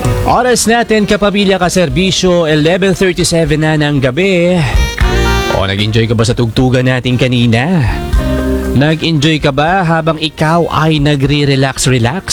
Oras natin kapamilya kaserbisyo, 11:37 na ng gabi. Nag-enjoy ka ba sa tugtugan natin kanina? Nag-enjoy ka ba habang ikaw ay nagre-relax?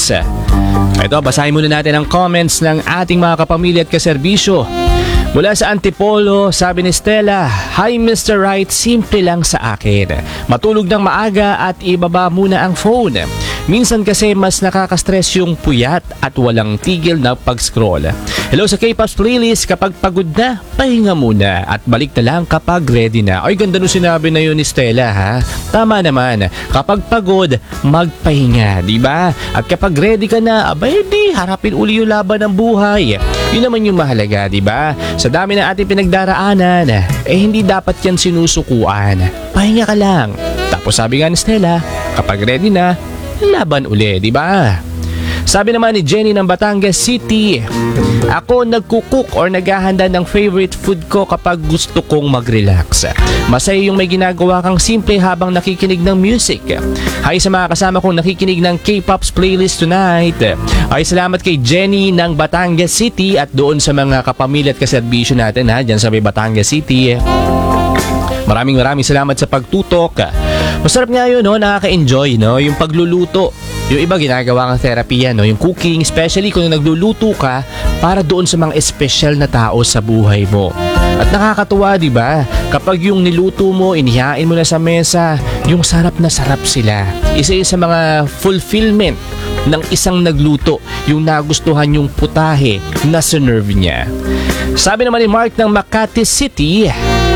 Ito, basahin muna natin ang comments ng ating mga kapamilya at kaserbisyo. Mula sa Antipolo, sabi ni Stella, "Hi Mr. Right, simple lang sa akin. Matulog ng maaga at ibaba muna ang phone. Minsan kasi mas nakaka-stress yung puyat at walang tigil na pag-scroll. Hello sa K-Pops playlist, kapag pagod na, pahinga muna at balik na lang kapag ready na." Ay, ganda nung sinabi na yun ni Stella, ha? Tama naman, kapag pagod, magpahinga, di ba? At kapag ready ka na, abay di, harapin uli yung laban ng buhay. Yun naman yung mahalaga, di ba? Sa dami na ating pinagdaraanan, hindi dapat yan sinusukuan. Pahinga ka lang. Tapos sabi nga ni Stella, kapag ready na, laban uli, di ba? Sabi naman ni Jenny ng Batangas City, "Ako nagkukuk or naghahanda ng favorite food ko kapag gusto kong mag-relax. Masaya yung may ginagawa kang simple habang nakikinig ng music. Hi sa mga kasama kong nakikinig ng K-Pops playlist tonight." Ay, salamat kay Jenny ng Batangas City at doon sa mga kapamilya at kaserbisyo natin, ha, dyan sa may Batangas City. Maraming salamat sa pagtutok. Masarap nga yun, no? Nakaka-enjoy, no? Yung pagluluto. Yung iba ginagawa ng therapy yan, no? Yung cooking, especially kung nagluluto ka para doon sa mga espesyal na tao sa buhay mo. At nakakatuwa, di ba? Kapag yung niluto mo, inihain mo na sa mesa, yung sarap na sarap sila. Isa sa mga fulfillment ng isang nagluto, yung nagustuhan yung putahe na sinerve niya. Sabi naman ni Mark ng Makati City,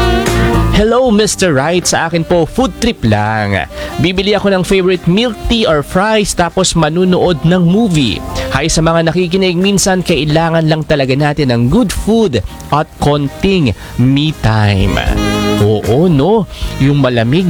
"Hello Mr. Right, sa akin po food trip lang. Bibili ako ng favorite milk tea or fries tapos manunood ng movie. Hi sa mga nakikinig, minsan kailangan lang talaga natin ng good food at konting me time." Oo, no? Yung malamig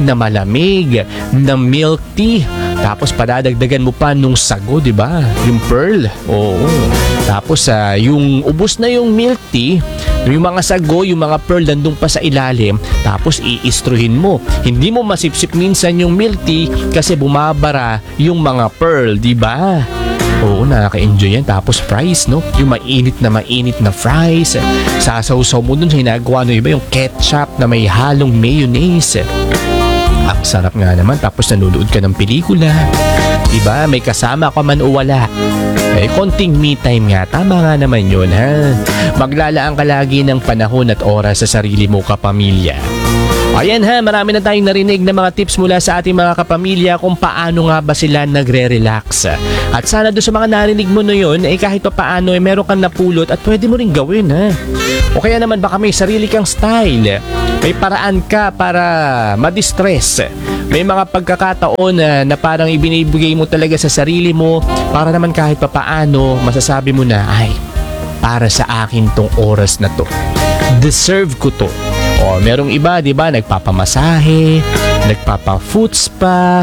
na milk tea. Tapos padadagdagan mo pa nung sago, di ba? Yung pearl. Oo. Tapos yung ubos na yung milk tea, yung mga sago, yung mga pearl nandun pa sa ilalim, tapos iistruhin mo. Hindi mo masipsip minsan yung milk tea kasi bumabara yung mga pearl, di ba? Oo, nakaka-enjoy yan. Tapos fries, no? Yung mainit na fries. Sasawsaw mo dun, hinagawa no iba yung ketchup na may halong mayonnaise. Ang sarap nga naman. Tapos nanonood ka ng pelikula. Diba? May kasama ka man o wala. Konting me time nga. Tama nga naman yun, ha? Maglalaan ka lagi ng panahon at oras sa sarili mo, kapamilya. Ayan, ha, marami na tayong narinig na mga tips mula sa ating mga kapamilya kung paano nga ba sila nagre-relax. At sana doon sa mga narinig mo na yun, kahit pa paano meron kang napulot at pwede mo rin gawin, ha? O kaya naman baka may sarili kang style. May paraan ka para ma-distress. May mga pagkakataon na parang ibinibigay mo talaga sa sarili mo para naman kahit pa paano masasabi mo na, ay, para sa akin tong oras na to. Deserve ko to. O, merong iba, di ba, nagpapamasahe, nagpapa-foot spa,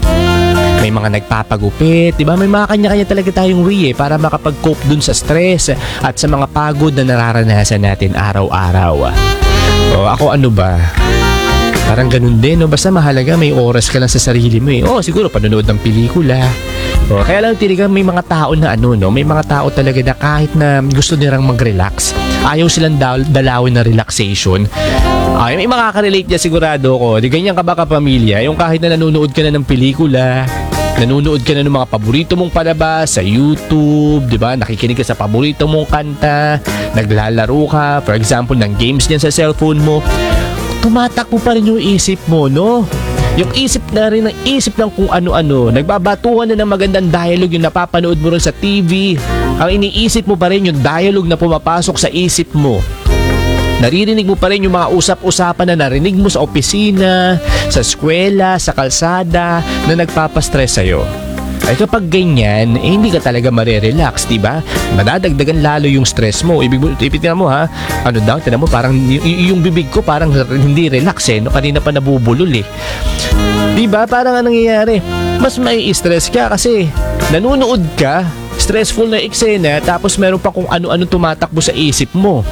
may mga nagpapagupit, di ba? May mga kanya-kanya talaga tayong way para makapag-cope dun sa stress at sa mga pagod na nararanasan natin araw-araw. O, ako ano ba? Parang ganun din, no? Basta mahalaga may oras ka lang sa sarili mo, eh. O, siguro panonood ng pelikula. O, kaya lang tinigang may mga tao na may mga tao talaga na kahit na gusto nilang mag-relax, ayaw silang dalawin na relaxation. May makaka-relate niya sigurado ko. Di ganyan ka ba, kapamilya? Yung kahit na nanonood ka na ng pelikula, nanonood ka na ng mga paborito mong palabas sa YouTube, di ba? Nakikinig ka sa paborito mong kanta, naglalaro ka, for example, ng games niyan sa cellphone mo, tumatakbo pa rin yung isip mo, no? Yung isip na rin ng isip ng kung ano-ano. Nagbabatuhan na ng magandang dialogue yung napapanood mo rin sa TV. Ang iniisip mo pa rin yung dialogue na pumapasok sa isip mo. Naririnig mo pa rin yung mga usap-usapan na narinig mo sa opisina, sa eskwela, sa kalsada na nagpapastress sa'yo. Ay kapag ganyan, hindi ka talaga marerelax, diba? Madadagdagan lalo yung stress mo. Ipitin mo, ha? Ano daw? Tinan mo, parang yung bibig ko parang hindi relax, eh. No? Kanina pa nabubulol, eh. Diba? Parang anong nangyayari? Mas may stress ka kasi nanonood ka, stressful na eksena, tapos meron pa kung ano-ano tumatakbo sa isip mo.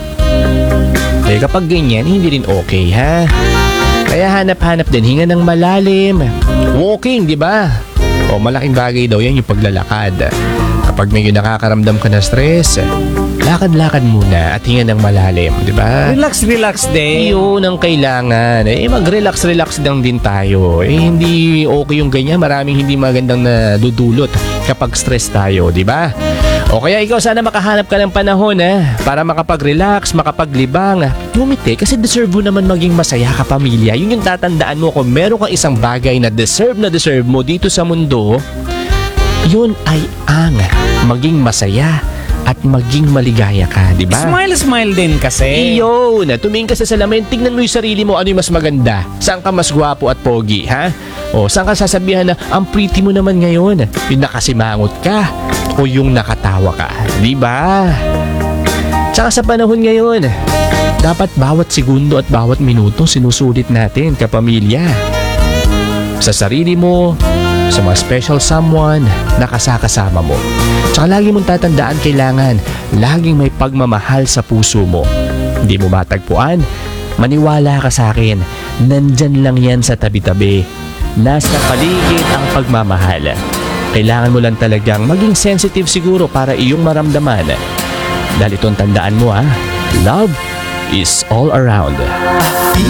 Kapag ganyan, hindi rin okay, ha? Kaya hanap-hanap din, hinga ng malalim. Walking, diba? O malaking bagay daw yan yung paglalakad. Kapag medyo nakakaramdam ka na stress, lakad-lakad muna at hinga ng malalim, di ba? Relax din. Yun ang kailangan. Mag-relax-relax lang din tayo. Hindi okay yung ganyan. Maraming hindi magandang nadudulot kapag stress tayo, di ba? O kaya ikaw sana makahanap ka ng panahon para makapag-relax, makapaglibang. Ngumiti kasi deserve mo naman maging masaya ka, pamilya. Yun yung tatandaan mo kung meron kang isang bagay na deserve mo dito sa mundo. Yun ay ang maging masaya at maging maligaya ka, di ba? Smile din kasi. Iyon, tumingin ka sa salamin, tingnan mo yung sarili mo, ano yung mas maganda? Saan ka mas gwapo at pogi, ha? O saan ka sasabihan na ang pretty mo naman ngayon? Yung nakasimangot ka o yung nakatawa ka, di ba? Tsaka sa panahon ngayon, dapat bawat segundo at bawat minuto sinusulit natin, kapamilya. Sa sarili mo, sa mga special someone na kasama mo. Tsaka lagi mong tatandaan, kailangan laging may pagmamahal sa puso mo. Hindi mo matagpuan, maniwala ka sa akin, nandyan lang yan sa tabi-tabi. Nasa paligid ang pagmamahal. Kailangan mo lang talagang maging sensitive siguro para iyong maramdaman. Dahil itong tandaan mo love is all around.